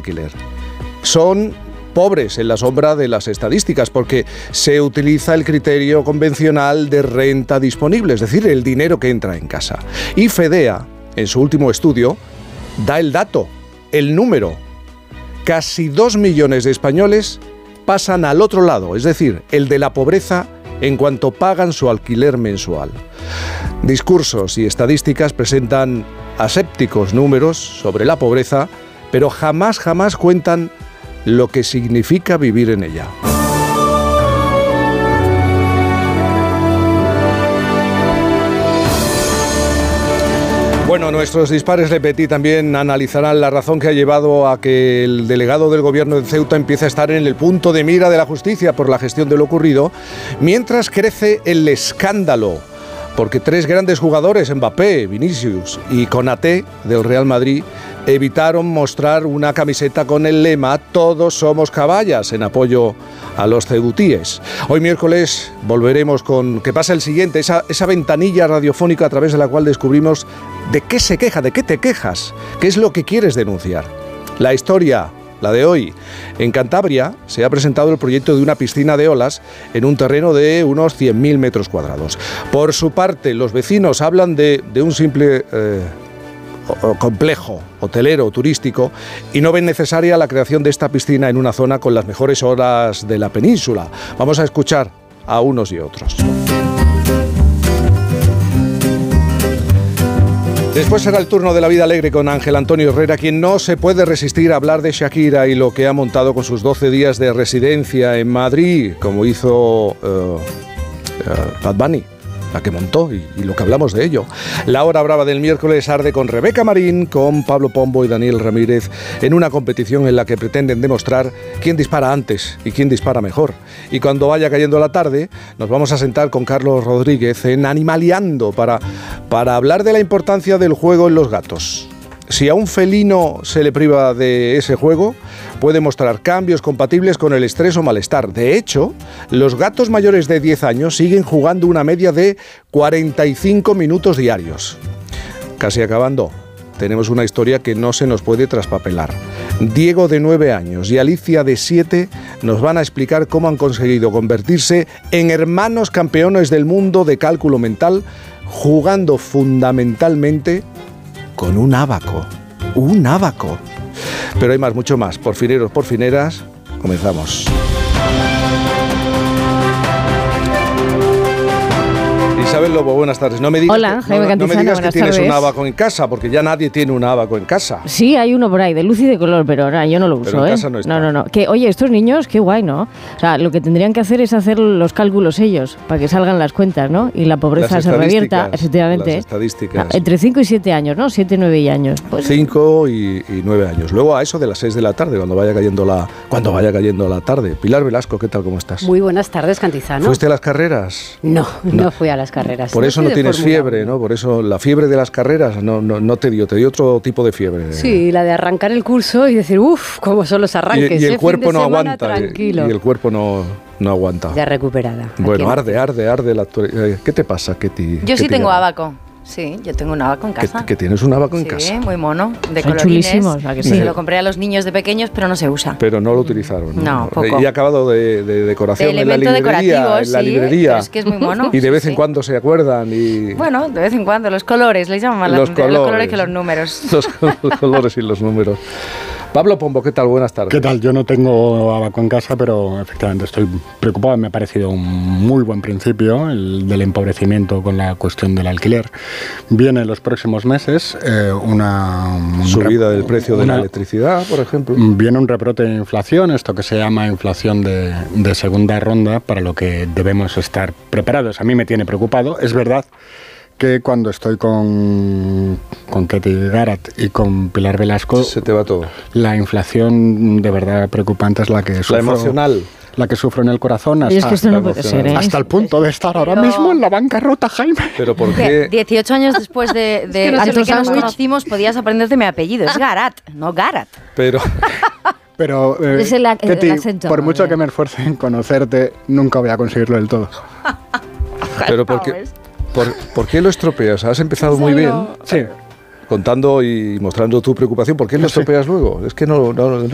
alquiler. Son pobres en la sombra de las estadísticas porque se utiliza el criterio convencional de renta disponible, es decir, el dinero que entra en casa. Y Fedea, en su último estudio, da el dato, el número. Casi 2 millones de españoles pasan al otro lado, es decir, el de la pobreza en cuanto pagan su alquiler mensual. Discursos y estadísticas presentan asépticos números sobre la pobreza, pero jamás cuentan lo que significa vivir en ella. Bueno, nuestros dispares Le Petit también analizarán la razón que ha llevado a que el delegado del gobierno de Ceuta empiece a estar en el punto de mira de la justicia por la gestión de lo ocurrido, mientras crece el escándalo, porque 3 grandes jugadores, Mbappé, Vinicius y Konaté del Real Madrid, evitaron mostrar una camiseta con el lema "Todos somos caballas", en apoyo a los ceutíes. Hoy miércoles volveremos con ¿Qué pasa el siguiente? Esa ventanilla radiofónica a través de la cual descubrimos de qué se queja, de qué te quejas, qué es lo que quieres denunciar. La historia, la de hoy. En Cantabria se ha presentado el proyecto de una piscina de olas en un terreno de unos 100.000 metros cuadrados. Por su parte, los vecinos hablan de un simple complejo hotelero o turístico y no ven necesaria la creación de esta piscina en una zona con las mejores olas de la península. Vamos a escuchar a unos y otros. Después será el turno de La Vida Alegre con Ángel Antonio Herrera, quien no se puede resistir a hablar de Shakira y lo que ha montado con sus 12 días de residencia en Madrid, como hizo Bad Bunny, la que montó y lo que hablamos de ello. La hora brava del miércoles arde con Rebeca Marín, con Pablo Pombo y Daniel Ramírez en una competición en la que pretenden demostrar quién dispara antes y quién dispara mejor. Y cuando vaya cayendo la tarde, nos vamos a sentar con Carlos Rodríguez en Animaliando para hablar de la importancia del juego en los gatos. Si a un felino se le priva de ese juego, puede mostrar cambios compatibles con el estrés o malestar. De hecho, los gatos mayores de 10 años siguen jugando una media de 45 minutos diarios. Casi acabando, tenemos una historia que no se nos puede traspapelar. Diego, de 9 años, y Alicia, de 7, nos van a explicar cómo han conseguido convertirse en hermanos campeones del mundo de cálculo mental, jugando fundamentalmente con un ábaco. Un ábaco. Pero hay más, mucho más. Porfineros, porfineras, comenzamos. Isabel Lobo, buenas tardes. No me digas, hola, Jaime Cantizano, no me digas que tienes tardes. un ábaco en casa, porque ya nadie tiene un ábaco en casa. Sí, hay uno por ahí, de luz y de color, pero ahora yo no lo uso. Pero en casa no está. No. Que, oye, estos niños, qué guay, ¿no? O sea, lo que tendrían que hacer es hacer los cálculos ellos, para que salgan las cuentas, ¿no? Y la pobreza se revierta, efectivamente. Las estadísticas. Entre 5 y 7 años, ¿no? 7, 9 años. Pues 5 y 9 años. Luego a eso de las 6 de la tarde, cuando vaya cayendo la tarde. Pilar Velasco, ¿qué tal? ¿Cómo estás? Muy buenas tardes, Cantizano. ¿Fuiste a las carreras? No fui a las carreras. Por eso no tienes fiebre, ¿no? Por eso la fiebre de las carreras no te dio otro tipo de fiebre. Sí, la de arrancar el curso y decir, uff, cómo son los arranques. Y el cuerpo no aguanta. Tranquilo. Y el cuerpo no aguanta. Ya recuperada. Bueno, arde la actualidad. ¿Qué te pasa, Ketty? Yo sí tengo ábaco. Sí, yo tengo un ábaco en casa. ¿Que tienes un ábaco en casa? Sí, muy mono, de son colorines. Chulísimos, ¿a que sí? Sí, lo compré a los niños de pequeños, pero no se usa. Pero no lo utilizaron. No, poco. Y ha acabado de decoración De en la elemento librería. decorativo, en la sí, librería. pero es que es muy mono. Y de vez sí, en cuando se acuerdan. Y Bueno, de vez en cuando, los colores, les llaman más los colores que los números. Los colores y los números. Pablo Pombo, ¿qué tal? Buenas tardes. ¿Qué tal? Yo no tengo ábaco en casa, pero efectivamente estoy preocupado. Me ha parecido un muy buen principio el del empobrecimiento con la cuestión del alquiler. Viene en los próximos meses una subida del precio de la electricidad, por ejemplo. Viene un rebrote de inflación, esto que se llama inflación de segunda ronda, para lo que debemos estar preparados. A mí me tiene preocupado. Es verdad que cuando estoy con Ketty Garat y con Pilar Velasco, se te va todo. La inflación de verdad preocupante es la que sufro. La emocional. La que sufro en el corazón hasta, es que esto no puede ser, ¿eh? Hasta el punto de estar ahora mismo en la bancarrota, Jaime. ¿Pero por qué? 18 años después de que no sé antes de que nos sándwich. conocimos, podías aprenderte mi apellido. Es Garat, no Garat. Pero Es el Ketty, acento, por mucho ya. que me esfuerce en conocerte, nunca voy a conseguirlo del todo. Pero ¿por qué lo estropeas? Has empezado muy bien. Sí. Contando y mostrando tu preocupación. ¿Por qué lo estropeas luego? Es que no